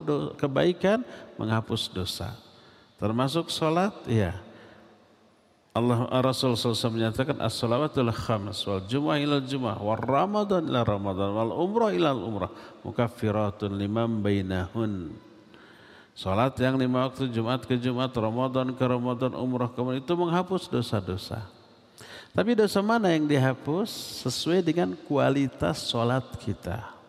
kebaikan, menghapus dosa. Termasuk sholat, ya. Rasul SAW menyatakan as-salawatul khams wal jumu'ah ilal jumu'ah wal ramadan ila ramadan wal umrah ilal umrah mukaffiratun liman bainahun. Salat yang 5 waktu, Jumat ke Jumat, Ramadan ke Ramadan, umrah ke umrah, itu menghapus dosa-dosa. Tapi dosa mana yang dihapus? Sesuai dengan kualitas salat kita.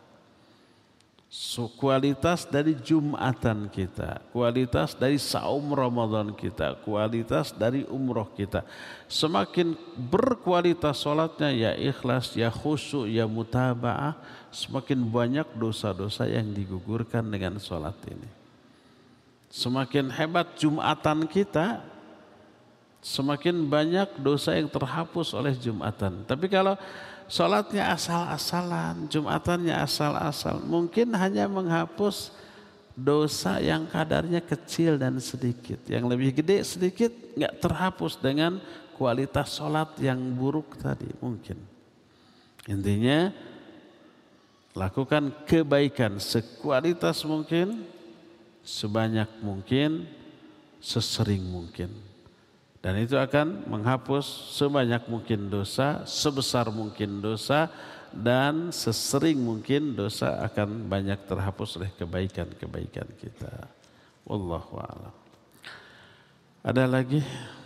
Kualitas dari Jumatan kita, kualitas dari saum Ramadan kita, kualitas dari umroh kita. Semakin berkualitas sholatnya, ya ikhlas, ya khusyuk, ya mutaba'ah, semakin banyak dosa-dosa yang digugurkan dengan sholat ini. Semakin hebat Jumatan kita, semakin banyak dosa yang terhapus oleh Jumatan. Tapi kalau sholatnya asal-asalan, Jumatannya asal-asal, mungkin hanya menghapus dosa yang kadarnya kecil dan sedikit. Yang lebih gede sedikit nggak terhapus dengan kualitas sholat yang buruk tadi mungkin. Intinya lakukan kebaikan sekualitas mungkin, sebanyak mungkin, sesering mungkin. Dan itu akan menghapus sebanyak mungkin dosa, sebesar mungkin dosa, dan sesering mungkin dosa akan banyak terhapus oleh kebaikan-kebaikan kita. Wallahu a'lam. Ada lagi?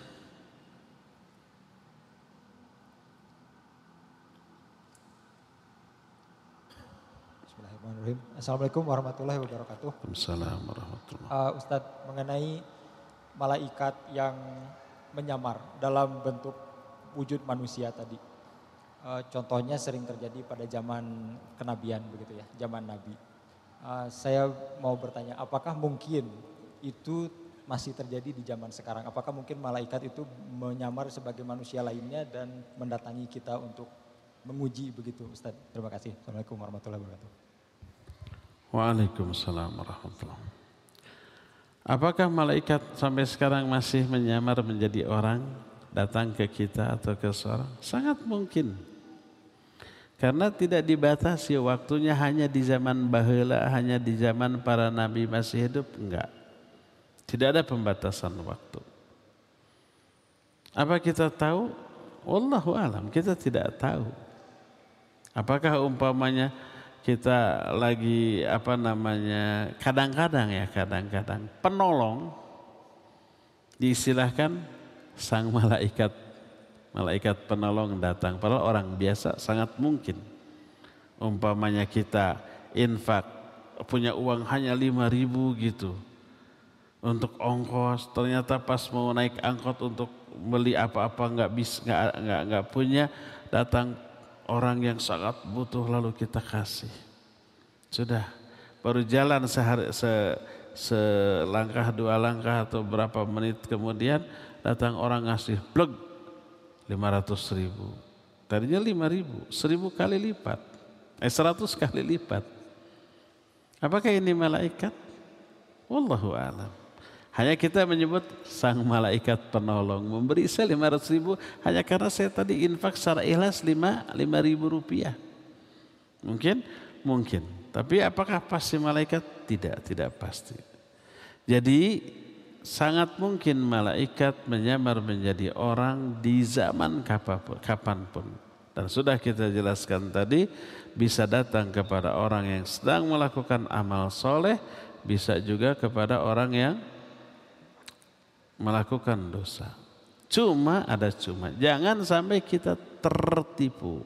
Bismillahirrahmanirrahim. Assalamualaikum warahmatullahi wabarakatuh. Assalamualaikum warahmatullahi wabarakatuh. Ustadz, mengenai malaikat yang menyamar dalam bentuk wujud manusia tadi. Contohnya sering terjadi pada zaman kenabian begitu ya, zaman Nabi. Saya mau bertanya, apakah mungkin itu masih terjadi di zaman sekarang? Apakah mungkin malaikat itu menyamar sebagai manusia lainnya dan mendatangi kita untuk menguji begitu, Ustaz? Terima kasih. Assalamualaikum warahmatullahi wabarakatuh. Waalaikumsalam warahmatullahi wabarakatuh. Apakah malaikat sampai sekarang masih menyamar menjadi orang, datang ke kita atau ke seorang? Sangat mungkin. Karena tidak dibatasi waktunya hanya di zaman baheula, hanya di zaman para nabi masih hidup, enggak. Tidak ada pembatasan waktu. Apa kita tahu? Wallahu alam, kita tidak tahu. Apakah umpamanya kita lagi kadang-kadang penolong diistilahkan sang malaikat penolong datang, padahal orang biasa sangat mungkin. Umpamanya kita infak punya uang hanya 5.000 gitu untuk ongkos, ternyata pas mau naik angkot untuk beli apa-apa nggak punya, datang orang yang sangat butuh lalu kita kasih. Sudah, baru jalan selangkah 2 langkah atau berapa menit kemudian datang orang ngasih bleg 500.000. Tadinya 5.000, 1.000 kali lipat, 100 kali lipat. Apakah ini malaikat? Wallahu a'lam. Hanya kita menyebut sang malaikat penolong memberi saya 500.000 hanya karena saya tadi infak secara ikhlas 5.000 rupiah. Mungkin. Tapi apakah pasti malaikat? Tidak pasti. Jadi sangat mungkin malaikat menyamar menjadi orang di zaman kapanpun. Dan sudah kita jelaskan tadi, bisa datang kepada orang yang sedang melakukan amal soleh, bisa juga kepada orang yang melakukan dosa. Cuma, jangan sampai kita tertipu.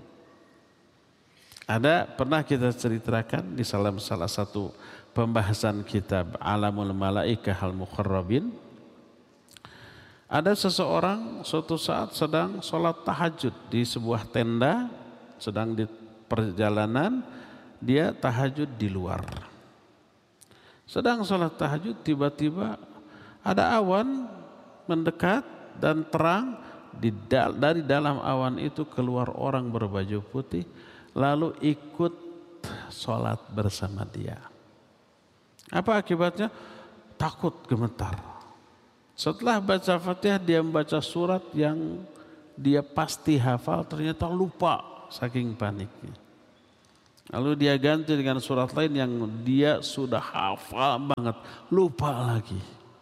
Pernah kita ceritakan di salah satu pembahasan kitab Alamul Malaikah Al-Muqarrabin. Ada seseorang suatu saat sedang sholat tahajud di sebuah tenda, sedang di perjalanan, dia tahajud di luar. Sedang sholat tahajud, tiba-tiba ada awan mendekat dan terang. Dari dalam awan itu keluar orang berbaju putih, lalu ikut sholat bersama dia. Apa akibatnya? Takut, gemetar. Setelah baca Fatihah, dia membaca surat yang dia pasti hafal, ternyata lupa saking paniknya. Lalu dia ganti dengan surat lain yang dia sudah hafal banget, lupa lagi.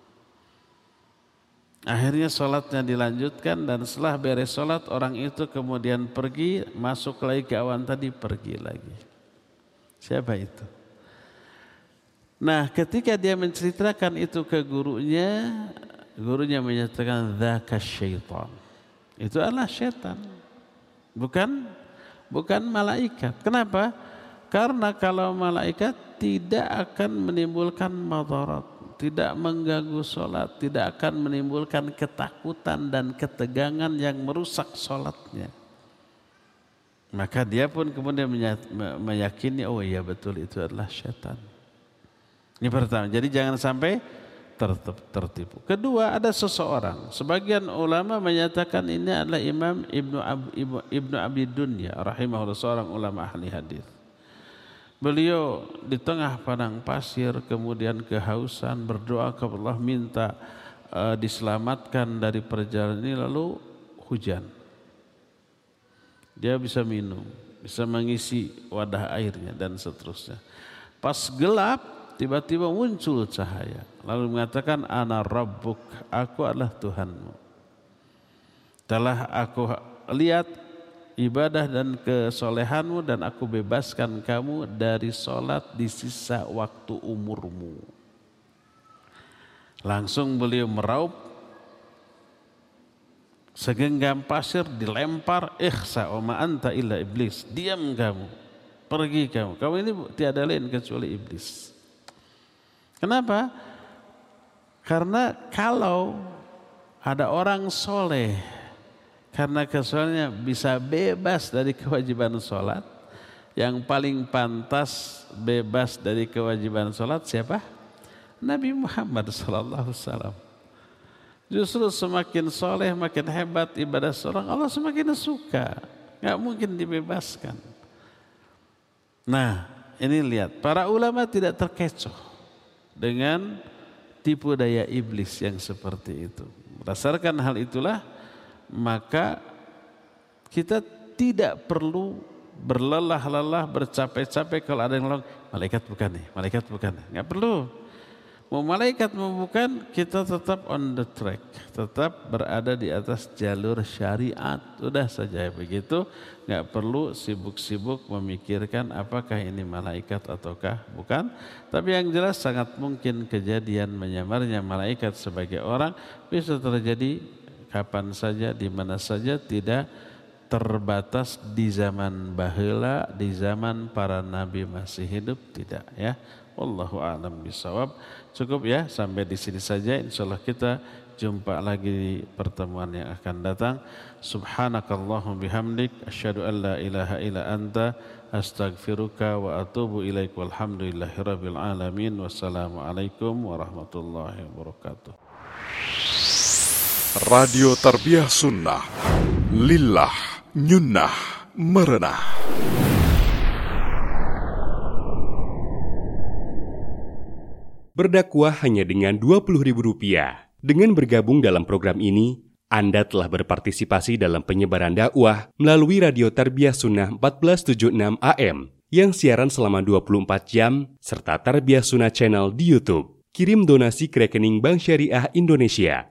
Akhirnya sholatnya dilanjutkan dan setelah beres sholat orang itu kemudian pergi, masuk lagi ke awan tadi, pergi lagi. Siapa itu? Nah ketika dia menceritakan itu ke gurunya, gurunya menyatakan dzaka syaitan. Itu adalah syaitan. Bukan malaikat. Kenapa? Karena kalau malaikat tidak akan menimbulkan madarat, tidak mengganggu sholat, tidak akan menimbulkan ketakutan dan ketegangan yang merusak sholatnya. Maka dia pun kemudian meyakini, oh iya betul itu adalah syaitan. Ini pertama, jadi jangan sampai tertipu. Kedua, ada seseorang, sebagian ulama menyatakan ini adalah Imam Ibnu Abi Dunya rahimahullah, seorang ulama ahli hadis. Beliau di tengah padang pasir kemudian kehausan, berdoa kepada Allah minta diselamatkan dari perjalanan ini, lalu hujan. Dia bisa minum, bisa mengisi wadah airnya dan seterusnya. Pas gelap tiba-tiba muncul cahaya, lalu mengatakan ana rabbuk, aku adalah Tuhanmu. Telah aku lihat ibadah dan kesolehanmu dan aku bebaskan kamu dari sholat di sisa waktu umurmu. Langsung beliau meraup segenggam pasir, dilempar, ikhsa wa ma anta illa iblis, diam kamu, pergi kamu ini tiada lain kecuali iblis. Kenapa? Karena kalau ada orang soleh karena kesolehannya bisa bebas dari kewajiban sholat, yang paling pantas bebas dari kewajiban sholat siapa? Nabi Muhammad SAW. Justru semakin soleh, makin hebat ibadah seorang, Allah semakin suka. Gak mungkin dibebaskan. Nah ini lihat, para ulama tidak terkecoh dengan tipu daya iblis yang seperti itu. Berdasarkan hal itulah, maka kita tidak perlu berlelah-lelah, bercapek-capek kalau ada yang ngomong malaikat bukan nih, malaikat bukan. Nggak perlu. Mau malaikat mau bukan, kita tetap on the track, tetap berada di atas jalur syariat. Udah saja begitu, nggak perlu sibuk-sibuk memikirkan apakah ini malaikat ataukah bukan. Tapi yang jelas sangat mungkin kejadian menyamarnya malaikat sebagai orang bisa terjadi kapan saja, di mana saja, tidak terbatas di zaman baheula, di zaman para nabi masih hidup, tidak ya. Wallahu a'lam bishawab. Cukup ya sampai di sini saja. Insyaallah kita jumpa lagi di pertemuan yang akan datang. Subhanakallahumma bihamdik asyhadu an la ilaha illa anta astaghfiruka wa atubu ilaik. Walhamdulillahirabbil alamin. Wassalamualaikum warahmatullahi wabarakatuh. Radio Tarbiyah Sunnah Lillah Nyunnah Merenah. Berdakwah hanya dengan Rp20.000. Dengan bergabung dalam program ini, Anda telah berpartisipasi dalam penyebaran dakwah melalui Radio Tarbiyah Sunnah 1476 AM yang siaran selama 24 jam serta Tarbiyah Sunnah Channel di YouTube. Kirim donasi ke rekening Bank Syariah Indonesia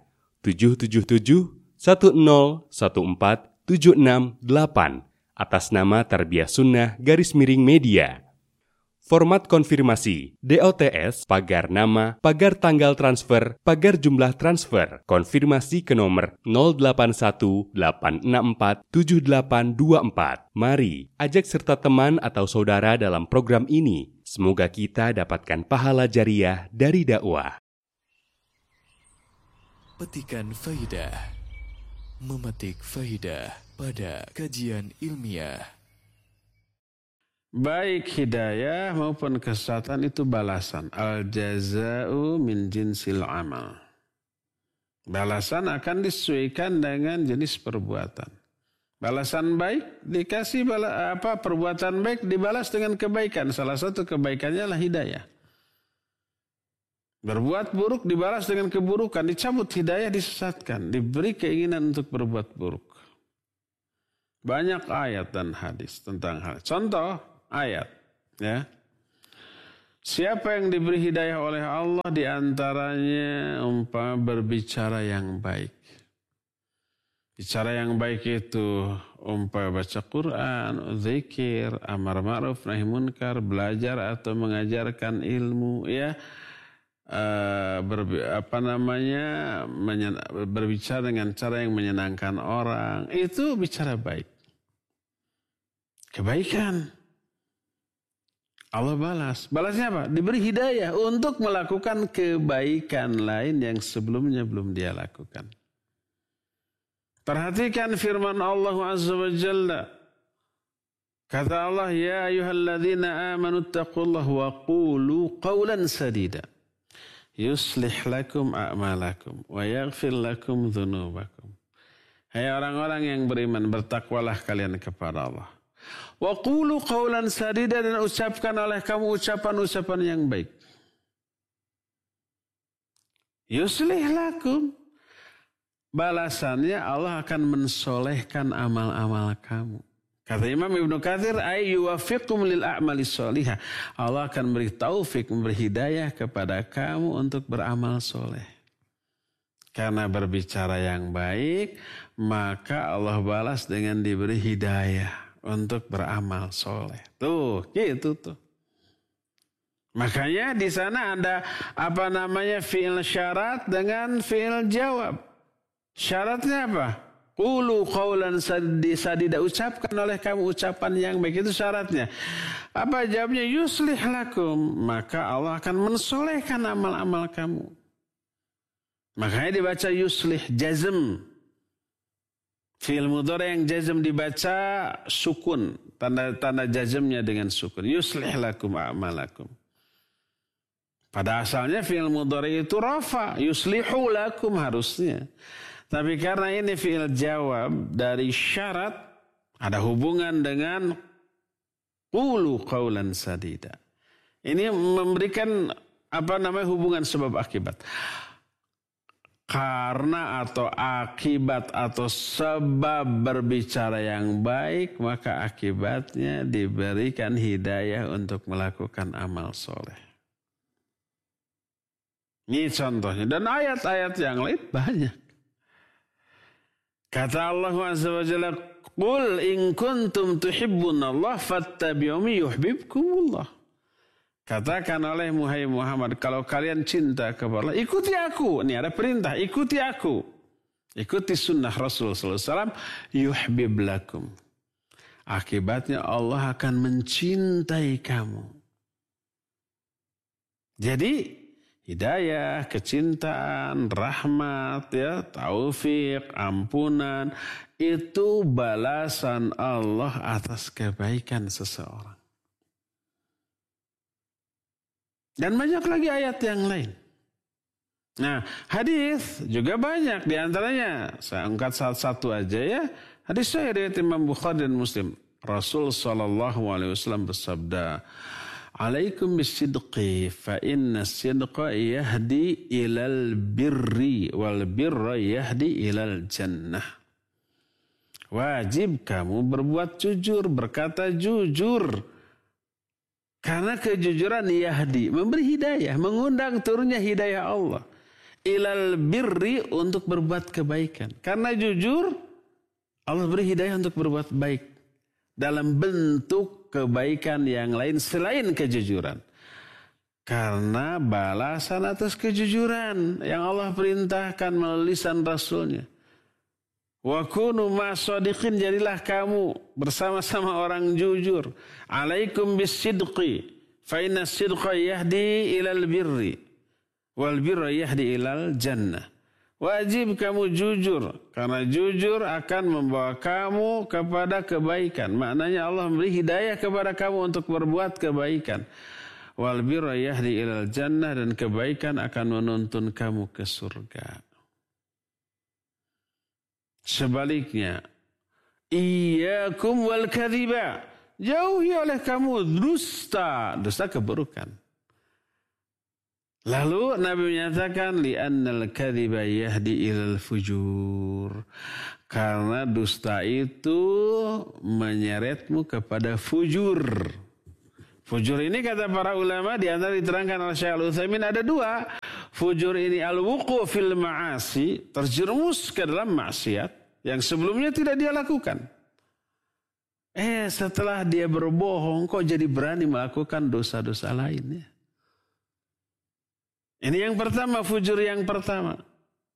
777-1014-768 atas nama Tarbiyah Sunnah _Media. Format konfirmasi DOTS pagar nama, pagar tanggal transfer, pagar jumlah transfer. Konfirmasi ke nomor 0818647824. Mari ajak serta teman atau saudara dalam program ini. Semoga kita dapatkan pahala jariah dari dakwah. Petikan faidah, memetik faidah pada kajian ilmiah. Baik hidayah maupun kesesatan itu balasan. Al-jaza'u min jinsil amal. Balasan akan disesuaikan dengan jenis perbuatan. Balasan baik dikasih perbuatan baik dibalas dengan kebaikan. Salah satu kebaikannya adalah hidayah. Berbuat buruk dibalas dengan keburukan, dicabut hidayah, disesatkan, diberi keinginan untuk berbuat buruk. Banyak ayat dan hadis tentang hal. Contoh ayat. Ya. Siapa yang diberi hidayah oleh Allah di antaranya berbicara yang baik. Bicara yang baik itu baca Quran, zikir, amar ma'ruf nahi munkar, belajar atau mengajarkan ilmu, ya. Berbicara dengan cara yang menyenangkan orang, itu bicara baik. Kebaikan. Allah balasnya apa? Diberi hidayah untuk melakukan kebaikan lain yang sebelumnya belum dia lakukan. Perhatikan firman Allah Azza wa Jalla. Kata Allah, ya ayyuhalladzina amanu taqullaha wa qulu qawlan sadida yuslih lakum a'malakum wa yaghfir lakum dhunubakum. Hai orang-orang yang beriman, bertakwalah kalian kepada Allah. Wa qulu qawlan sadida, dan ucapkan oleh kamu ucapan-ucapan yang baik. Yuslih lakum. Balasannya Allah akan mensolehkan amal-amal kamu. Kata Imam Ibnu Katsir, ay yuwaffiqum lil a'malis sholihah. Allah akan beri taufik, memberi hidayah kepada kamu untuk beramal soleh. Karena berbicara yang baik, maka Allah balas dengan diberi hidayah untuk beramal soleh. Tuh, gitu tuh. Makanya di sana ada fi'il syarat dengan fi'il jawab. Syaratnya apa? Qulu qawlan sadida, ucapkan oleh kamu ucapan yang baik, itu syaratnya. Apa jawabnya? Yuslih lakum, maka Allah akan mensolehkan amal-amal kamu. Makanya dibaca yuslih jazm. Fi'il mudhari yang jazm dibaca sukun, tanda jazmnya dengan sukun. Yuslih lakum a'malakum. Pada asalnya fi'il mudhari itu rafa, yuslihu lakum harusnya. Tapi karena ini fi'il jawab dari syarat, ada hubungan dengan qulu qawlan sadida. Ini memberikan hubungan sebab akibat. Karena atau akibat atau sebab berbicara yang baik, maka akibatnya diberikan hidayah untuk melakukan amal soleh. Ini contohnya. Dan ayat-ayat yang lain banyak. Kata Allah Azza wa Jalla, qul in kuntum tuhibbunallah fattabi'uni yuhibbukumullah. Katakan oleh Muhammad, kalau kalian cinta kepada Allah, ikuti aku. Ini ada perintah, ikuti aku. Ikuti sunnah Rasul sallallahu alaihi wasallam, yuhbib lakum. Akibatnya Allah akan mencintai kamu. Jadi hidayah, kecintaan, rahmat, ya, taufik, ampunan, itu balasan Allah atas kebaikan seseorang. Dan banyak lagi ayat yang lain. Nah, hadis juga banyak. Di antaranya, saya angkat satu aja ya. Hadis saya dari Imam Bukhari dan Muslim. Rasul SAW bersabda, alaikum bisidqi fa inna sidqa yahdi ilal birri wal birra yahdi ilal jannah. Wajib kamu berbuat jujur, berkata jujur. Karena kejujuran yahdi, memberi hidayah, mengundang turunnya hidayah Allah. Ilal birri, untuk berbuat kebaikan. Karena jujur, Allah beri hidayah untuk berbuat baik. Dalam bentuk kebaikan yang lain selain kejujuran. Karena balasan atas kejujuran yang Allah perintahkan melalui lisan Rasulnya. Wa kunu ma'as-shadiqin, jadilah kamu bersama-sama orang jujur. Alaikum bis-sidqi fa inna as-sidqa yahdi ilal birri wal birra yahdi ilal jannah. Wajib kamu jujur, karena jujur akan membawa kamu kepada kebaikan. Maknanya Allah memberi hidayah kepada kamu untuk berbuat kebaikan. Wal birra yahdi ilal jannah, dan kebaikan akan menuntun kamu ke surga. Sebaliknya, iyyakum wal kadhiba, jauhi oleh kamu dusta keburukan. Lalu Nabi menyatakan, li'annal kadhiba yahdi ilal fujur, karena dusta itu menyeretmu kepada fujur, Fujur ini kata para ulama di antara diterangkan oleh Syekh Al-Utsaimin ada dua. Fujur ini al-wuqu' fil ma'asi, terjerumus ke dalam maksiat yang sebelumnya tidak dia lakukan. Setelah dia berbohong kok jadi berani melakukan dosa-dosa lainnya. Ini yang pertama, fujur yang pertama.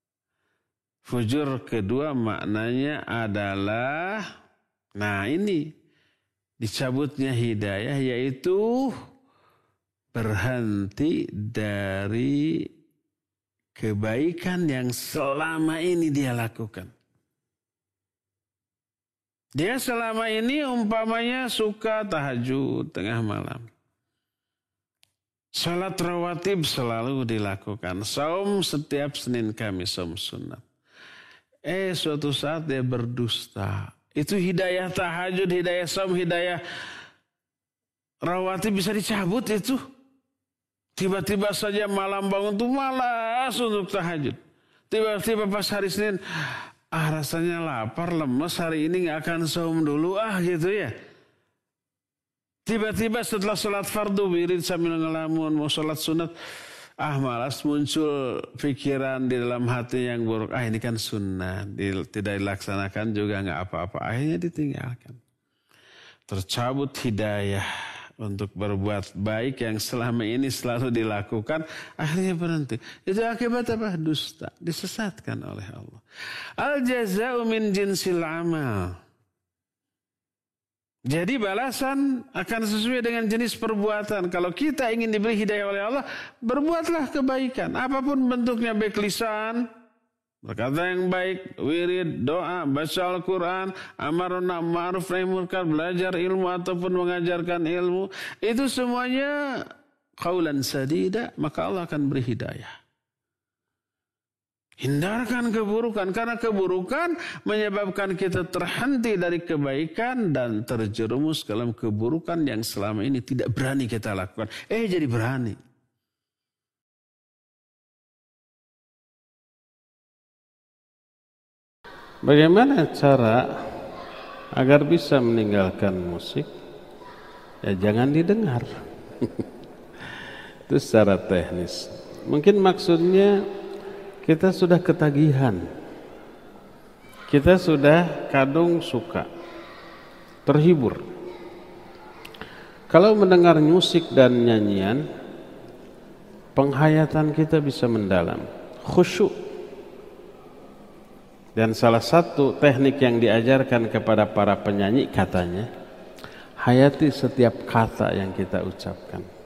Fujur kedua maknanya adalah, nah ini dicabutnya hidayah, yaitu berhenti dari kebaikan yang selama ini dia lakukan. Dia selama ini umpamanya suka tahajud tengah malam. Salat rawatib selalu dilakukan. Saum setiap Senin Kamis, saum sunat. Suatu saat dia berdusta. Itu hidayah tahajud, hidayah saum, hidayah rawatib bisa dicabut itu. Tiba-tiba saja malam bangun tuh malas untuk tahajud. Tiba-tiba pas hari Senin, rasanya lapar, lemes, hari ini gak akan saum dulu gitu ya. Tiba-tiba setelah sholat fardu wirid sambil ngelamun mau sholat sunat, malas, muncul pikiran di dalam hati yang buruk. Ini kan sunnah, tidak dilaksanakan juga gak apa-apa. Akhirnya ditinggalkan. Tercabut hidayah untuk berbuat baik yang selama ini selalu dilakukan, akhirnya berhenti. Itu akibat apa? Dusta, disesatkan oleh Allah. Al-jaza'u min jinsil amal. Jadi balasan akan sesuai dengan jenis perbuatan. Kalau kita ingin diberi hidayah oleh Allah, berbuatlah kebaikan. Apapun bentuknya, baik lisan, berkata yang baik, wirid, doa, baca Al-Quran, amar ma'ruf nahi munkar, belajar ilmu ataupun mengajarkan ilmu. Itu semuanya qaulan sadida, maka Allah akan beri hidayah. Hindarkan keburukan, karena keburukan menyebabkan kita terhenti dari kebaikan dan terjerumus dalam keburukan yang selama ini tidak berani kita lakukan. Jadi berani. Bagaimana cara agar bisa meninggalkan musik? Jangan didengar. Itu secara teknis. Mungkin maksudnya kita sudah ketagihan. Kita sudah kadung suka, terhibur. Kalau mendengar musik dan nyanyian, penghayatan kita bisa mendalam, khusyuk. Dan salah satu teknik yang diajarkan kepada para penyanyi katanya, hayati setiap kata yang kita ucapkan.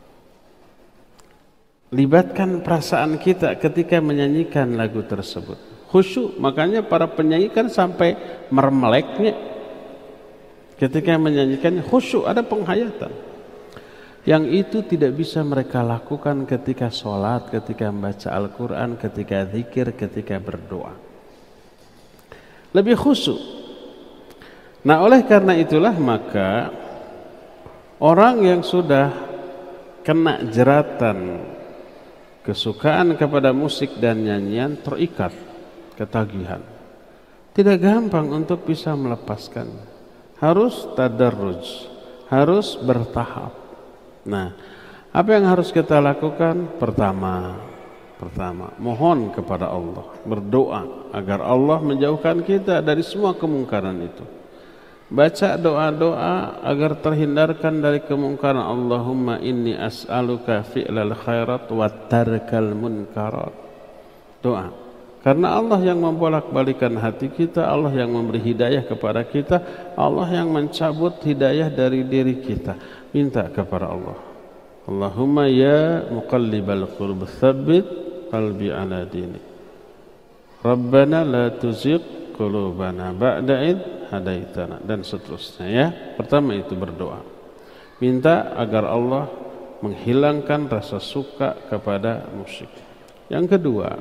Libatkan perasaan kita ketika menyanyikan lagu tersebut. Khusyuk, makanya para penyanyi kan sampai mermeleknya. Ketika menyanyikan khusyuk, ada penghayatan. Yang itu tidak bisa mereka lakukan ketika sholat, ketika membaca Al-Quran, ketika zikir, ketika berdoa. Lebih khusyuk. Nah, oleh karena itulah maka orang yang sudah kena jeratan kesukaan kepada musik dan nyanyian terikat, ketagihan. Tidak gampang untuk bisa melepaskan. Harus tadarruj, harus bertahap. Nah, apa yang harus kita lakukan? Pertama, mohon kepada Allah, berdoa agar Allah menjauhkan kita dari semua kemungkaran itu. Baca doa-doa agar terhindarkan dari kemungkaran. Allahumma inni as'aluka fi'lal khairat wa tarkal munkarat. Doa. Karena Allah yang membolak-balikan hati kita, Allah yang memberi hidayah kepada kita, Allah yang mencabut hidayah dari diri kita. Minta kepada Allah. Allahumma ya muqallibal qulub tsabbit qalbi ala dinik. Rabbana la tuzigh qulubana ba'da id hadaitana, dan seterusnya ya. Pertama itu berdoa, minta agar Allah menghilangkan rasa suka kepada musik. Yang kedua,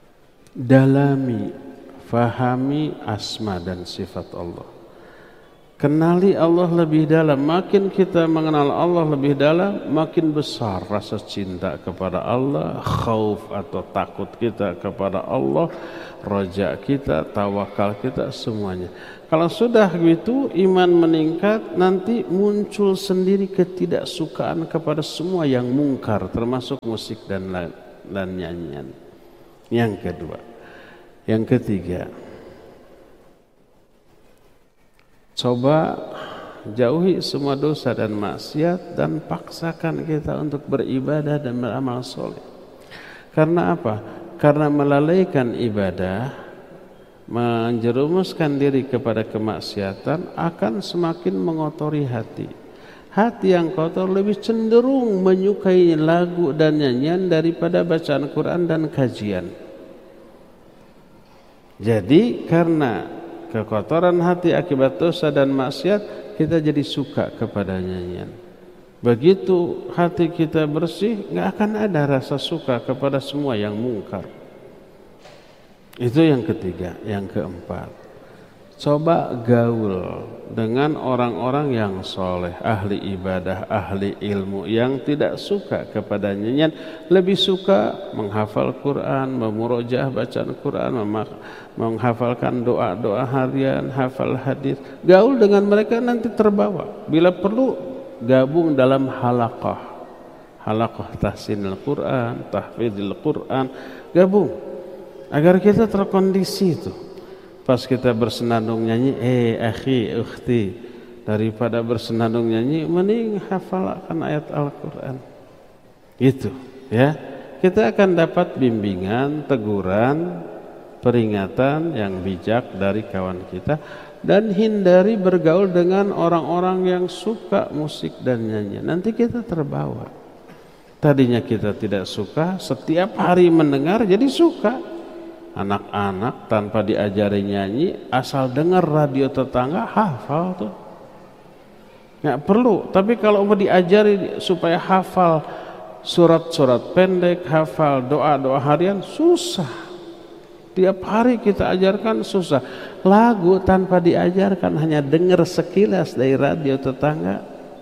dalami, fahami asma dan sifat Allah. Kenali Allah lebih dalam. Makin kita mengenal Allah lebih dalam, makin besar rasa cinta kepada Allah, khauf atau takut kita kepada Allah, raja kita, tawakal kita, semuanya. Kalau sudah gitu, iman meningkat, nanti muncul sendiri ketidaksukaan kepada semua yang mungkar, termasuk musik dan nyanyian. Yang kedua. Yang ketiga, coba jauhi semua dosa dan maksiat dan paksakan kita untuk beribadah dan beramal soleh. Karena apa? Karena melalaikan ibadah, menjerumuskan diri kepada kemaksiatan akan semakin mengotori hati. Hati yang kotor lebih cenderung menyukai lagu dan nyanyian daripada bacaan Quran dan kajian. Jadi karena kekotoran hati akibat dosa dan maksiat, kita jadi suka kepada nyanyian. Begitu hati kita bersih, gak akan ada rasa suka kepada semua yang mungkar. Itu yang ketiga. Yang keempat, coba gaul dengan orang-orang yang soleh, ahli ibadah, ahli ilmu, yang tidak suka kepada nyanyian, lebih suka menghafal Quran, memurojaah bacaan Quran, menghafalkan doa-doa harian, hafal hadis. Gaul dengan mereka, nanti terbawa. Bila perlu gabung dalam halaqah tahsinul Quran, tahfidzul Quran, gabung agar kita terkondisi itu. Pas kita bersenandung nyanyi, akhi, ukhti, daripada bersenandung nyanyi, mending hafalkan ayat Al-Quran. Gitu, ya. Kita akan dapat bimbingan, teguran, peringatan yang bijak dari kawan kita, dan hindari bergaul dengan orang-orang yang suka musik dan nyanyian. Nanti kita terbawa. Tadinya kita tidak suka, setiap hari mendengar jadi suka. Anak-anak tanpa diajari nyanyi, asal dengar radio tetangga hafal tuh. Nggak perlu, tapi kalau mau diajari supaya hafal surat-surat pendek, hafal doa-doa harian, susah. Tiap hari kita ajarkan susah. Lagu tanpa diajarkan, hanya dengar sekilas dari radio tetangga,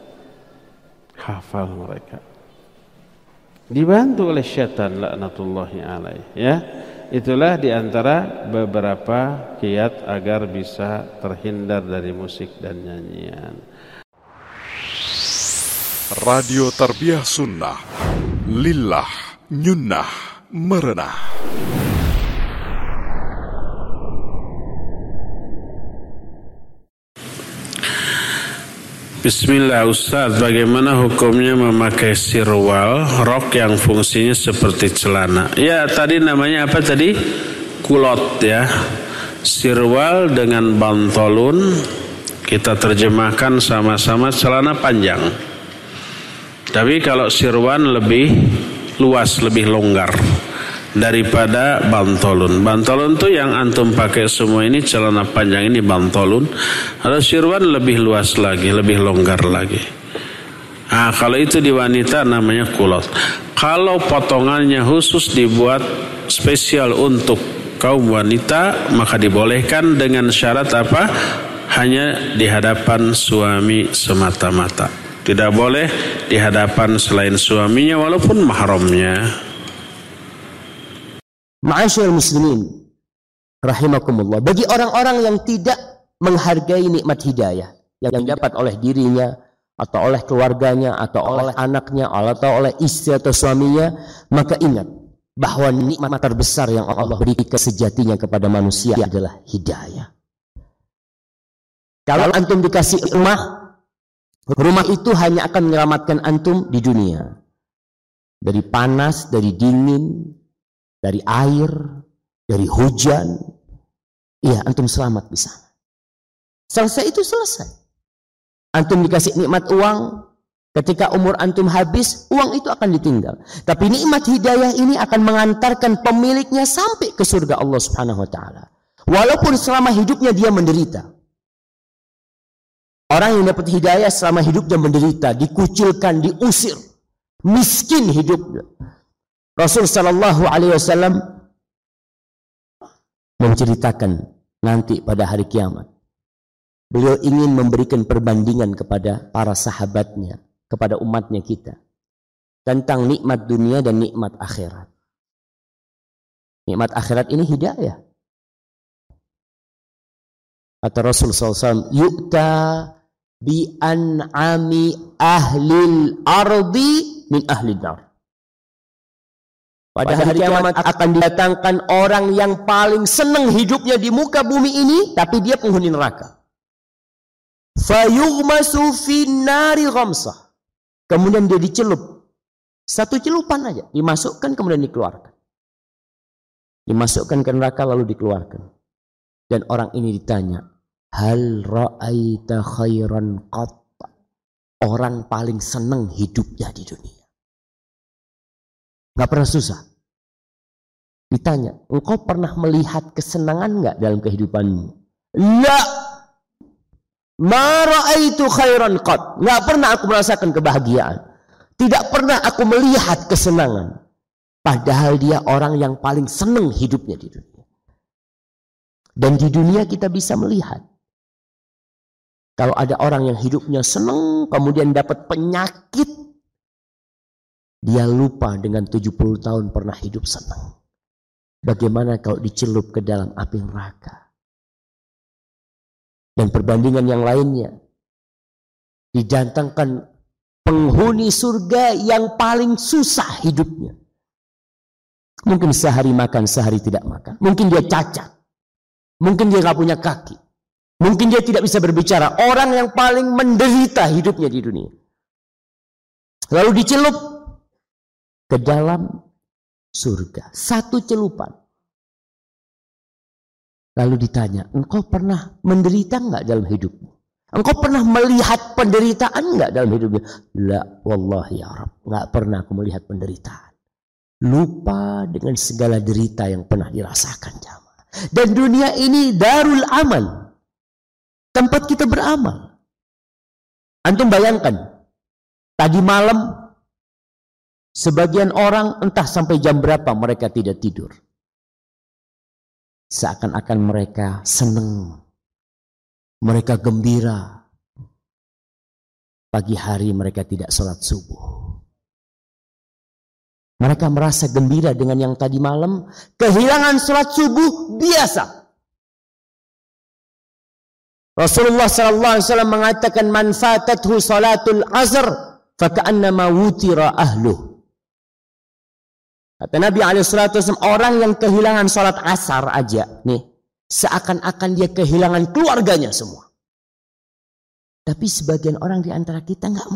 hafal mereka. Dibantu oleh syaitan laknatullahi alaih, ya. Itulah diantara beberapa kiat agar bisa terhindar dari musik dan nyanyian. Radio Tarbiyah Sunnah, lillah, nyunnah, merenah. Bismillah Ustaz, bagaimana hukumnya memakai sirwal, rok yang fungsinya seperti celana? Ya, tadi namanya apa tadi? Kulot, ya. Sirwal dengan bantolun, kita terjemahkan sama-sama celana panjang. Tapi kalau sirwan lebih luas, lebih longgar daripada bantolun. Bantolun tuh yang antum pakai semua ini, celana panjang ini bantolun. Kalau sirwan lebih luas lagi, lebih longgar lagi. Kalau itu di wanita namanya kulot. Kalau potongannya khusus dibuat spesial untuk kaum wanita, maka dibolehkan dengan syarat apa? Hanya di hadapan suami semata-mata. Tidak boleh di hadapan selain suaminya walaupun mahramnya. Ma'asyiral muslimin rahimakumullah, bagi orang-orang yang tidak menghargai nikmat hidayah yang dapat oleh dirinya atau oleh keluarganya atau oleh anaknya atau oleh istri atau suaminya, maka ingat bahwa nikmat terbesar yang Allah berikan sejatinya kepada manusia adalah hidayah. Kalau antum dikasih rumah itu hanya akan menyelamatkan antum di dunia dari panas, dari dingin, dari air, dari hujan. Iya, antum selamat bisa. Selesai itu selesai. Antum dikasih nikmat uang, ketika umur antum habis, uang itu akan ditinggal. Tapi nikmat hidayah ini akan mengantarkan pemiliknya sampai ke surga Allah Subhanahu wa taala. Walaupun selama hidupnya dia menderita. Orang yang dapat hidayah selama hidupnya menderita, dikucilkan, diusir, miskin hidupnya. Rasul sallallahu alaihi wasallam menceritakan nanti pada hari kiamat Beliau ingin memberikan perbandingan kepada para sahabatnya, kepada umatnya kita, tentang nikmat dunia dan nikmat akhirat. Nikmat akhirat ini hidayah. Kata Rasul SAW, yu'ta bi an'ami ahlil ardi min ahlil nar. Pada hari kiamat akan didatangkan orang yang paling senang hidupnya di muka bumi ini, tapi dia penghuni neraka. Fayughmasu fin nari ghamsah. Kemudian dia dicelup. Satu celupan aja, dimasukkan kemudian dikeluarkan. Dimasukkan ke neraka lalu dikeluarkan. Dan orang ini ditanya, hal ra'aita khairan qat? Orang paling senang hidupnya di dunia. Gak pernah susah. Ditanya, engkau pernah melihat kesenangan gak dalam kehidupanmu? La. Ma ra'aitu khairan qat. Gak pernah aku merasakan kebahagiaan. Tidak pernah aku melihat kesenangan. Padahal dia orang yang paling senang hidupnya di dunia. Dan di dunia kita bisa melihat. Kalau ada orang yang hidupnya senang, kemudian dapat penyakit, dia lupa dengan 70 tahun pernah hidup senang. Bagaimana kalau dicelup ke dalam api neraka? Dan perbandingan yang lainnya, didatangkan penghuni surga yang paling susah hidupnya. Mungkin sehari makan, sehari tidak makan. Mungkin dia cacat. Mungkin dia gak punya kaki. Mungkin dia tidak bisa berbicara. Orang yang paling menderita hidupnya di dunia. Lalu dicelup ke dalam surga. Satu celupan. Lalu ditanya, engkau pernah menderita enggak dalam hidupmu? Engkau pernah melihat penderitaan enggak dalam hidupmu? La, wallahi ya Rabb, enggak pernah aku melihat penderitaan. Lupa dengan segala derita yang pernah dirasakan jamaah. Dan dunia ini darul amal. Tempat kita beramal. Antum bayangkan, tadi malam sebagian orang entah sampai jam berapa mereka tidak tidur. Seakan-akan mereka senang. Mereka gembira. Pagi hari mereka tidak sholat subuh. Mereka merasa gembira dengan yang tadi malam. Kehilangan sholat subuh biasa. Rasulullah SAW mengatakan, man fatathu salatul asr faka'annama wutira ahluh. Kata Nabi SAW, orang yang kehilangan salat asar aja nih, seakan-akan dia kehilangan keluarganya semua. Tapi sebagian orang di antara kita nggak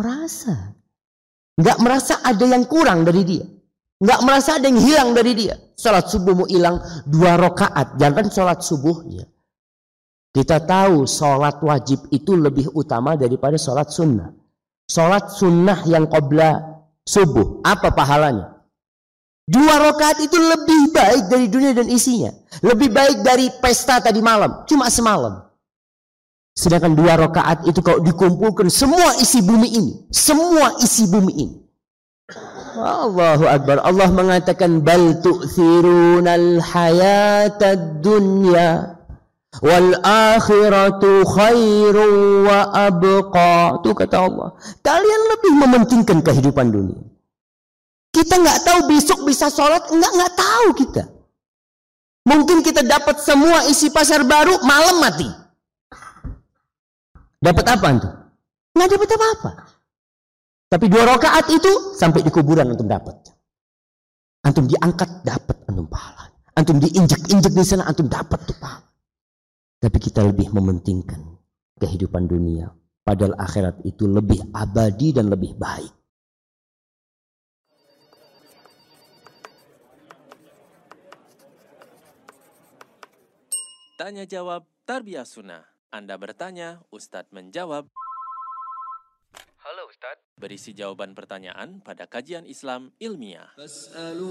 merasa ada yang kurang dari dia, nggak merasa ada yang hilang dari dia. Salat subuhmu hilang 2 rakaat, jangan salat subuhnya. Kita tahu salat wajib itu lebih utama daripada salat sunnah. Salat sunnah yang qabla subuh, apa pahalanya? 2 rakaat itu lebih baik dari dunia dan isinya. Lebih baik dari pesta tadi malam. Cuma semalam. Sedangkan 2 rakaat itu kalau dikumpulkan semua isi bumi ini. Semua isi bumi ini. Allahu Akbar. Allah mengatakan, bal tu'thirunal hayatad dunya wal akhiratu khairu wa abqa. Itu kata Allah. Kalian lebih mementingkan kehidupan dunia. Kita nggak tahu besok bisa sholat, nggak tahu kita. Mungkin kita dapat semua isi pasar baru, malam mati. Dapat apa antum? Nggak dapat apa-apa. Tapi 2 rakaat itu sampai di kuburan antum dapat. Antum diangkat dapat antum pahala. Antum diinjak-injak di sana antum dapat tuh pahala. Tapi kita lebih mementingkan kehidupan dunia. Padahal akhirat itu lebih abadi dan lebih baik. Tanya jawab Tarbiyah Sunnah. Anda bertanya, Ustadz menjawab. Halo Ustadz. Berisi jawaban pertanyaan pada kajian Islam ilmiah.